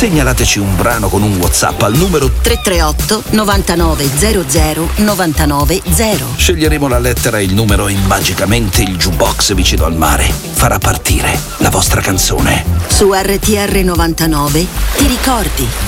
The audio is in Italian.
Segnalateci un brano con un WhatsApp al numero 338 9900 990. Sceglieremo la lettera e il numero e magicamente il jukebox vicino al mare farà partire la vostra canzone. Su RTR 99 ti ricordi.